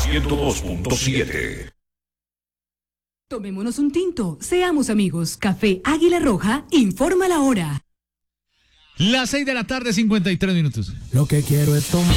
102.7. Tomémonos un tinto, seamos amigos. Café Águila Roja informa la hora. Las 6 de la tarde, 53 minutos. Lo que quiero es tomar.